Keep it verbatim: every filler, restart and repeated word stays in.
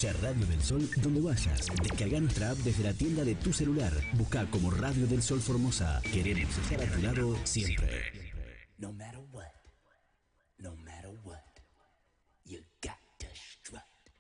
Escucha Radio del Sol donde vayas. Descarga nuestra app desde la tienda de tu celular. Busca como Radio del Sol Formosa. Queremos estar a tu lado siempre. No matter what.